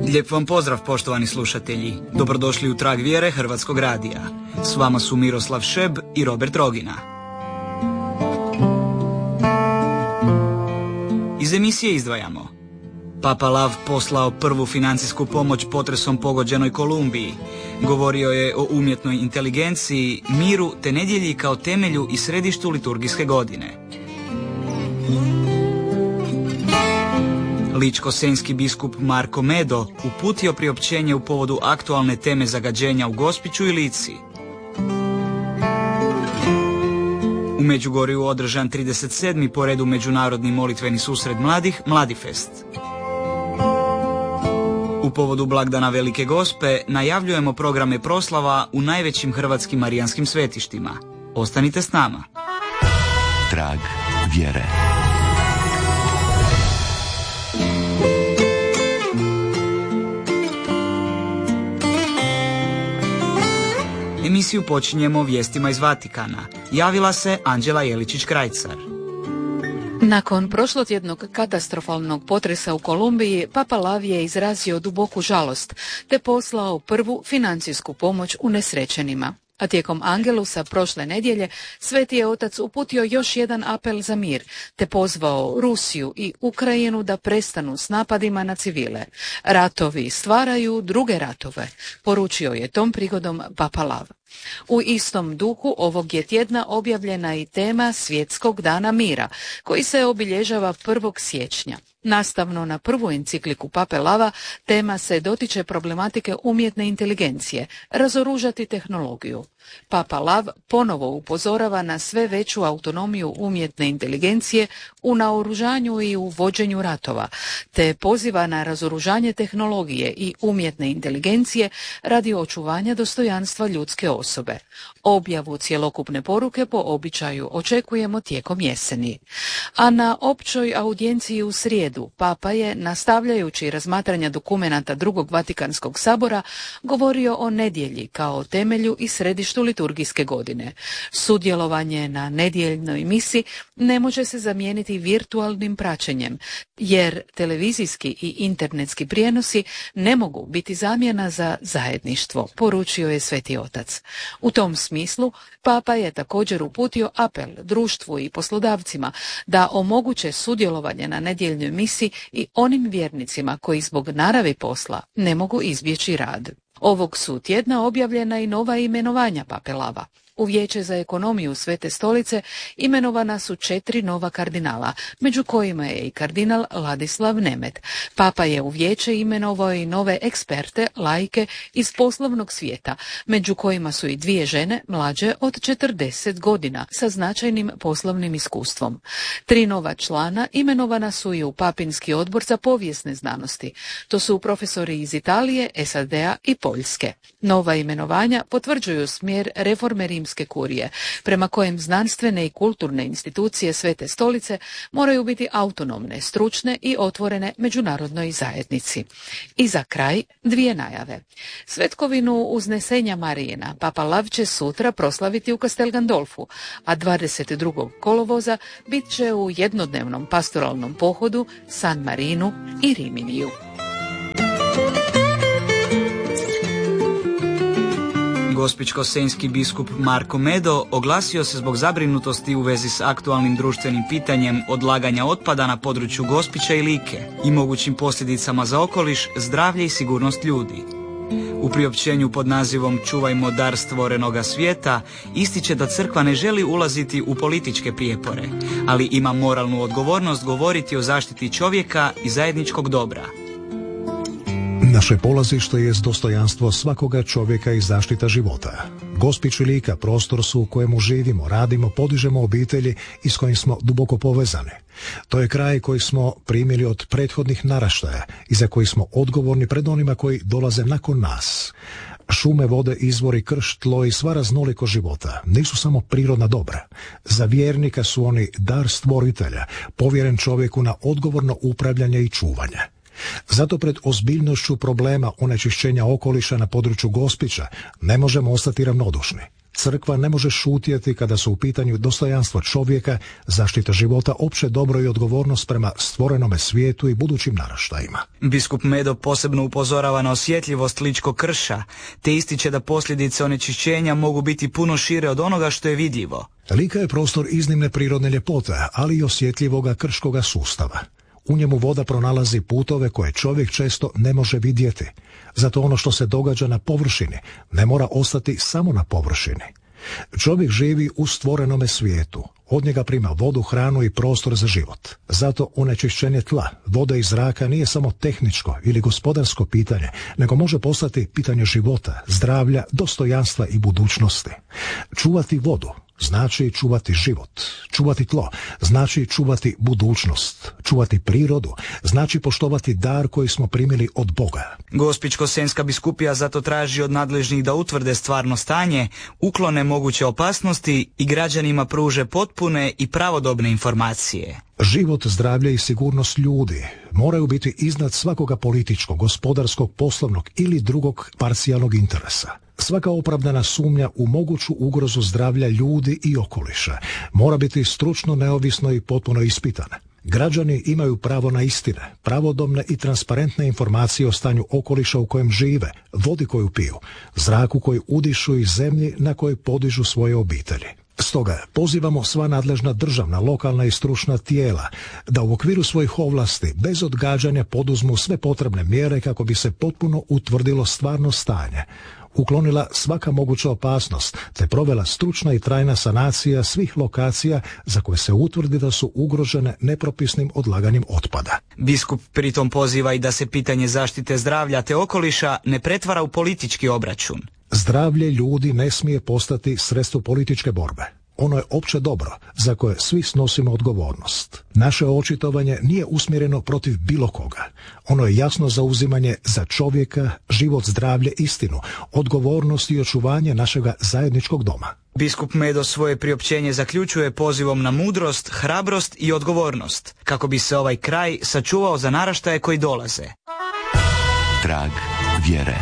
Lijep vam pozdrav, poštovani slušatelji. Dobrodošli u Trag vjere Hrvatskog radija. S vama su Miroslav Šeb i Robert Rogina. Iz emisije izdvajamo: Papa Lav poslao prvu financijsku pomoć potresom pogođenoj Kolumbiji. Govorio je o umjetnoj inteligenciji, miru te nedjelji kao temelju i središtu liturgijske godine. Ličko-senjski biskup Marko Medo uputio priopćenje u povodu aktualne teme zagađenja u Gospiću i Lici. U Međugorju održan 37. po redu međunarodni molitveni susret mladih, Mladifest. U povodu blagdana Velike Gospe najavljujemo programe proslava u najvećim hrvatskim marijanskim svetištima. Ostanite s nama. Trag vjere. Emisiju počinjemo vijestima iz Vatikana. Javila se Anđela Jeličić-Krajcar. Nakon prošlotjednog katastrofalnog potresa u Kolumbiji, Papa Lav je izrazio duboku žalost te poslao prvu financijsku pomoć unesrećenima. A tijekom Angelusa prošle nedjelje Sveti je Otac uputio još jedan apel za mir, te pozvao Rusiju i Ukrajinu da prestanu s napadima na civile. Ratovi stvaraju druge ratove, poručio je tom prigodom Papa Lav. U istom duhu ovog je tjedna objavljena i tema Svjetskog dana mira, koji se obilježava 1. siječnja. Nastavno na prvu encikliku Pape Lava, tema se dotiče problematike umjetne inteligencije, razoružati tehnologiju. Papa Lav ponovo upozorava na sve veću autonomiju umjetne inteligencije u naoružanju i u vođenju ratova, te poziva na razoružanje tehnologije i umjetne inteligencije radi očuvanja dostojanstva ljudske osobe. Objavu cjelokupne poruke po običaju očekujemo tijekom jeseni. A na općoj audijenciji u srijedu Papa je, nastavljajući razmatranja dokumenata Drugog Vatikanskog sabora, govorio o nedjelji kao temelju i središtu liturgijske godine. Sudjelovanje na nedjeljnoj misi ne može se zamijeniti virtualnim praćenjem, jer televizijski i internetski prijenosi ne mogu biti zamjena za zajedništvo, poručio je Sveti Otac. U tom smislu, Papa je također uputio apel društvu i poslodavcima da omoguće sudjelovanje na nedjeljnoj misi i onim vjernicima koji zbog naravi posla ne mogu izbjeći rad. Ovog su tjedna objavljena i nova imenovanja Pape Lava. U Vijeće za ekonomiju Svete stolice imenovana su 4 nova kardinala, među kojima je i kardinal Ladislav Nemet. Papa je u vijeće imenovao i nove eksperte, laike iz poslovnog svijeta, među kojima su i 2 žene mlađe od 40 godina sa značajnim poslovnim iskustvom. 3 nova člana imenovana su i u Papinski odbor za povijesne znanosti. To su profesori iz Italije, SAD-a i Poljske. Nova imenovanja potvrđuju smjer reforme rimske kurije, prema kojem znanstvene i kulturne institucije Svete stolice moraju biti autonomne, stručne i otvorene međunarodnoj zajednici. I za kraj 2 najave. Svetkovinu Uznesenja Marijina Papa Lav će sutra proslaviti u Castel Gandolfu, a 22. kolovoza bit će u jednodnevnom pastoralnom pohodu San Marinu i Riminiju. Gospićko-senjski biskup Marko Medo oglasio se zbog zabrinutosti u vezi s aktualnim društvenim pitanjem odlaganja otpada na području Gospića i Like i mogućim posljedicama za okoliš, zdravlje i sigurnost ljudi. U priopćenju pod nazivom Čuvajmo dar stvorenoga svijeta ističe da crkva ne želi ulaziti u političke prijepore, ali ima moralnu odgovornost govoriti o zaštiti čovjeka i zajedničkog dobra. Naše polazište je dostojanstvo svakoga čovjeka i zaštita života. Gospić i Lika prostor su u kojemu živimo, radimo, podižemo obitelji i s kojim smo duboko povezani. To je kraj koji smo primili od prethodnih naraštaja i za koji smo odgovorni pred onima koji dolaze nakon nas. Šume, vode, izvori, krš, tlo i sva raznolikost života nisu samo prirodna dobra. Za vjernika su oni dar stvoritelja, povjeren čovjeku na odgovorno upravljanje i čuvanje. Zato pred ozbiljnošću problema onečišćenja okoliša na području Gospića ne možemo ostati ravnodušni. Crkva ne može šutjeti kada su u pitanju dostojanstvo čovjeka, zaštita života, opće dobro i odgovornost prema stvorenome svijetu i budućim naraštajima. Biskup Medo posebno upozorava na osjetljivost ličkog krša, te ističe da posljedice onečišćenja mogu biti puno šire od onoga što je vidljivo. Lika je prostor iznimne prirodne ljepote, ali i osjetljivoga krškoga sustava. U njemu voda pronalazi putove koje čovjek često ne može vidjeti. Zato ono što se događa na površini ne mora ostati samo na površini. Čovjek živi u stvorenome svijetu. Od njega prima vodu, hranu i prostor za život. Zato onečišćenje tla, vode i zraka nije samo tehničko ili gospodarsko pitanje, nego može postati pitanje života, zdravlja, dostojanstva i budućnosti. Čuvati vodu znači čuvati život. Čuvati tlo znači čuvati budućnost. Čuvati prirodu znači poštovati dar koji smo primili od Boga. Gospićko-senjska biskupija zato traži od nadležnih da utvrde stvarno stanje, uklone moguće opasnosti i građanima pruže potpune i pravodobne informacije. Život, zdravlje i sigurnost ljudi moraju biti iznad svakoga političkog, gospodarskog, poslovnog ili drugog parcijalnog interesa. Svaka opravdana sumnja u moguću ugrozu zdravlja ljudi i okoliša mora biti stručno, neovisno i potpuno ispitana. Građani imaju pravo na istine, pravodobne i transparentne informacije o stanju okoliša u kojem žive, vodi koju piju, zraku koji udišu i zemlji na kojoj podižu svoje obitelji. Stoga pozivamo sva nadležna državna, lokalna i stručna tijela da u okviru svojih ovlasti bez odgađanja poduzmu sve potrebne mjere kako bi se potpuno utvrdilo stvarno stanje, uklonila svaka moguća opasnost te provela stručna i trajna sanacija svih lokacija za koje se utvrdi da su ugrožene nepropisnim odlaganjem otpada. Biskup pritom poziva i da se pitanje zaštite zdravlja te okoliša ne pretvara u politički obračun. Zdravlje ljudi ne smije postati sredstvo političke borbe. Ono je opće dobro za koje svi snosimo odgovornost. Naše očitovanje nije usmjereno protiv bilo koga. Ono je jasno zauzimanje za čovjeka, život, zdravlje, istinu, odgovornost i očuvanje našega zajedničkog doma. Biskup Medo svoje priopćenje zaključuje pozivom na mudrost, hrabrost i odgovornost, kako bi se ovaj kraj sačuvao za naraštaje koji dolaze. Trag vjere.